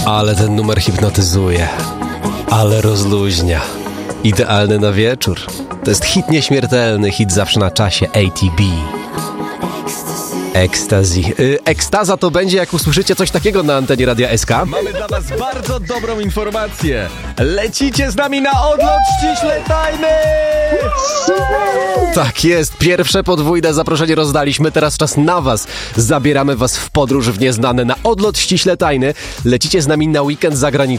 Ale ten numer hipnotyzuje, ale rozluźnia. Idealny na wieczór. To jest hit nieśmiertelny, hit zawsze na czasie, ATB. Ecstasy. Ekstaza to będzie, jak usłyszycie coś takiego na antenie Radia SK. Mamy dla was bardzo dobrą informację. Lecicie z nami na odlot ściśle tajny! Tak jest, pierwsze podwójne zaproszenie rozdaliśmy, teraz czas na was. Zabieramy was w podróż w nieznane, na odlot ściśle tajny. Lecicie z nami na weekend za granicą.